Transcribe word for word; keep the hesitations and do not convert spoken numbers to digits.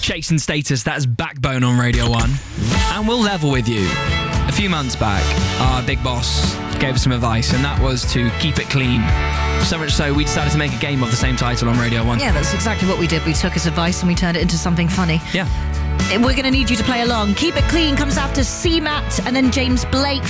Chasing Status, that's Backbone on Radio one. And we'll level with you. A few months back, our big boss gave us some advice, and that was to keep it clean. So much so, we decided to make a game of the same title on Radio one. Yeah, that's exactly what we did. We took his advice and we turned it into something funny. Yeah. We're going to need you to play along. Keep It Clean comes after C Matt and then James Blake.